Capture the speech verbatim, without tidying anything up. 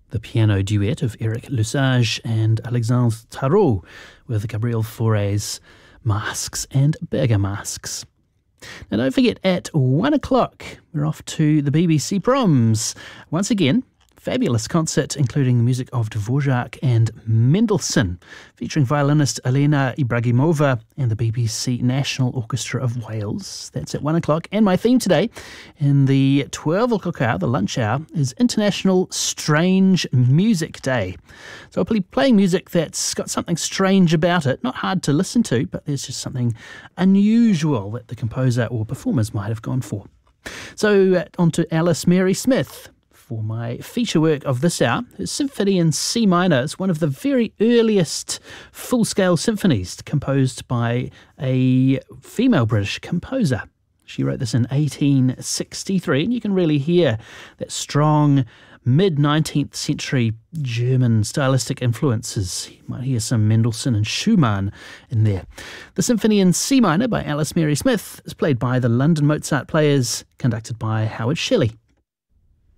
The piano duet of Eric Lesage and Alexandre Tarot with Gabriel Fauré's Masks and Bergamasques. Now don't forget, at one o'clock we're off to the B B C Proms. Once again, fabulous concert including the music of Dvorak and Mendelssohn, featuring violinist Elena Ibragimova and the B B C National Orchestra of Wales. That's at one o'clock. And my theme today, in the twelve o'clock hour, the lunch hour, is International Strange Music Day. So I'll be playing music that's got something strange about it, not hard to listen to, but there's just something unusual that the composer or performers might have gone for. So uh, on to Alice Mary Smith for my feature work of this hour. Her Symphony in C minor is one of the very earliest full-scale symphonies composed by a female British composer. She wrote this in eighteen sixty-three, and you can really hear that strong mid-nineteenth century German stylistic influences. You might hear some Mendelssohn and Schumann in there. The Symphony in C minor by Alice Mary Smith is played by the London Mozart Players, conducted by Howard Shelley.